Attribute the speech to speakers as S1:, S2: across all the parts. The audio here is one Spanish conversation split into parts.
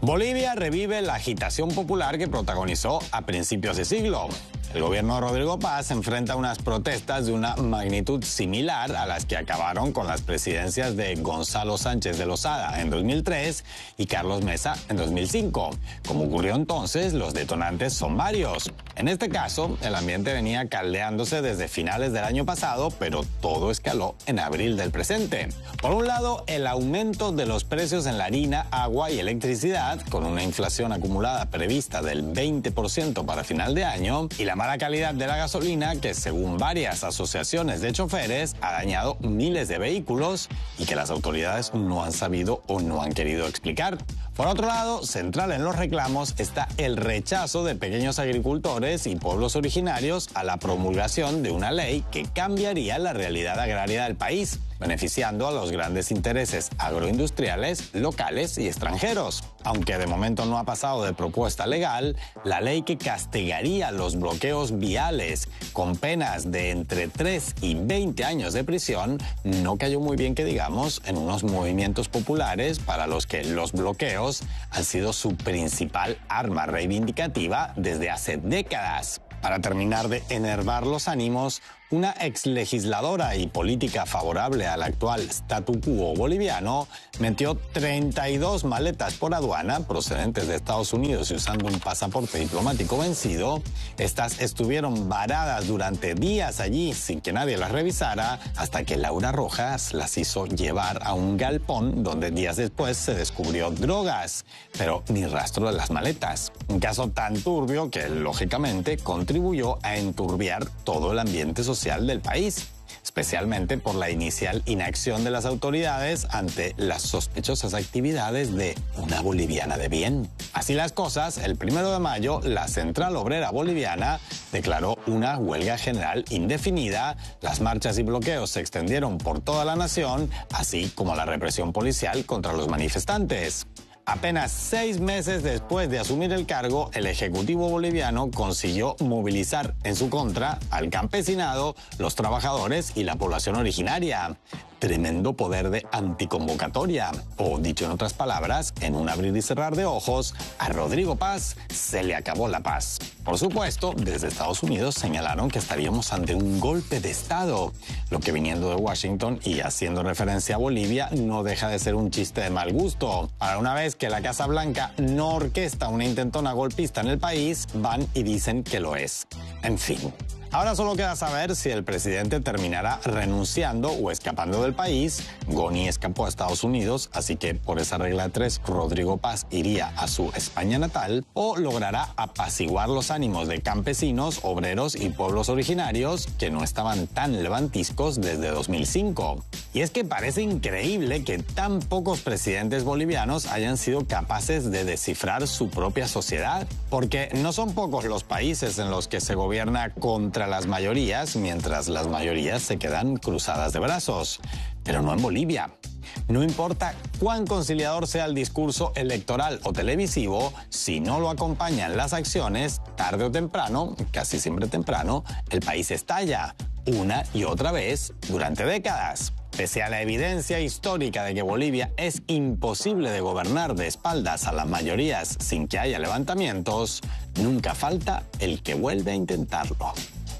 S1: Bolivia revive la agitación popular que protagonizó a principios de siglo. El gobierno de Rodrigo Paz enfrenta unas protestas de una magnitud similar a las que acabaron con las presidencias de Gonzalo Sánchez de Lozada en 2003 y Carlos Mesa en 2005. Como ocurrió entonces, los detonantes son varios. En este caso, el ambiente venía caldeándose desde finales del año pasado, pero todo escaló en abril del presente. Por un lado, el aumento de los precios en la harina, agua y electricidad, con una inflación acumulada prevista del 20% para final de año, y la mala calidad de la gasolina que, según varias asociaciones de choferes, ha dañado miles de vehículos y que las autoridades no han sabido o no han querido explicar. Por otro lado, central en los reclamos está el rechazo de pequeños agricultores y pueblos originarios a la promulgación de una ley que cambiaría la realidad agraria del país, beneficiando a los grandes intereses agroindustriales, locales y extranjeros. Aunque de momento no ha pasado de propuesta legal, la ley que castigaría los bloqueos viales con penas de entre 3 y 20 años de prisión no cayó muy bien, que digamos, en unos movimientos populares para los que los bloqueos han sido su principal arma reivindicativa desde hace décadas. Para terminar de enervar los ánimos, una exlegisladora y política favorable al actual statu quo boliviano metió 32 maletas por aduana procedentes de Estados Unidos y usando un pasaporte diplomático vencido. Estas estuvieron varadas durante días allí sin que nadie las revisara, hasta que Laura Rojas las hizo llevar a un galpón donde días después se descubrió drogas, pero ni rastro de las maletas. Un caso tan turbio que, lógicamente, contribuyó a enturbiar todo el ambiente social del país, especialmente por la inicial inacción de las autoridades ante las sospechosas actividades de una boliviana de bien. Así las cosas, el 1 de mayo, la Central Obrera Boliviana declaró una huelga general indefinida, las marchas y bloqueos se extendieron por toda la nación, así como la represión policial contra los manifestantes. Apenas 6 meses después de asumir el cargo, el Ejecutivo boliviano consiguió movilizar en su contra al campesinado, los trabajadores y la población originaria. Tremendo poder de anticonvocatoria. O, dicho en otras palabras, en un abrir y cerrar de ojos, a Rodrigo Paz se le acabó la paz. Por supuesto, desde Estados Unidos señalaron que estaríamos ante un golpe de Estado, lo que, viniendo de Washington y haciendo referencia a Bolivia, no deja de ser un chiste de mal gusto. Para una vez que la Casa Blanca no orquesta una intentona golpista en el país, van y dicen que lo es. En fin. Ahora solo queda saber si el presidente terminará renunciando o escapando del país. Goni escapó a Estados Unidos, así que por esa regla 3, Rodrigo Paz iría a su España natal, o logrará apaciguar los ánimos de campesinos, obreros y pueblos originarios que no estaban tan levantiscos desde 2005. Y es que parece increíble que tan pocos presidentes bolivianos hayan sido capaces de descifrar su propia sociedad, porque no son pocos los países en los que se gobierna contra las mayorías, mientras las mayorías se quedan cruzadas de brazos. Pero no en Bolivia. No importa cuán conciliador sea el discurso electoral o televisivo, si no lo acompañan las acciones, tarde o temprano, casi siempre temprano, el país estalla, una y otra vez, durante décadas. Pese a la evidencia histórica de que Bolivia es imposible de gobernar de espaldas a las mayorías sin que haya levantamientos, nunca falta el que vuelve a intentarlo.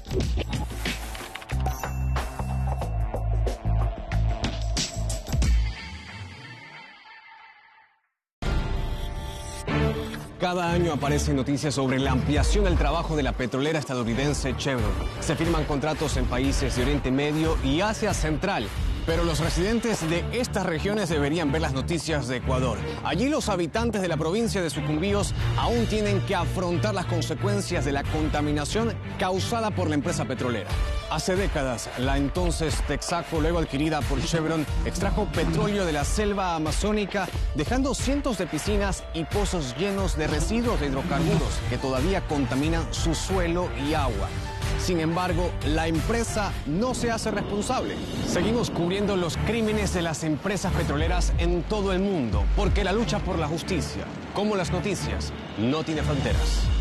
S2: Cada año aparecen noticias sobre la ampliación del trabajo de la petrolera estadounidense Chevron. Se firman contratos en países de Oriente Medio y Asia Central. Pero los residentes de estas regiones deberían ver las noticias de Ecuador. Allí los habitantes de la provincia de Sucumbíos aún tienen que afrontar las consecuencias de la contaminación causada por la empresa petrolera. Hace décadas, la entonces Texaco, luego adquirida por Chevron, extrajo petróleo de la selva amazónica, dejando cientos de piscinas y pozos llenos de residuos de hidrocarburos que todavía contaminan su suelo y agua. Sin embargo, la empresa no se hace responsable. Seguimos cubriendo los crímenes de las empresas petroleras en todo el mundo, porque la lucha por la justicia, como las noticias, no tiene fronteras.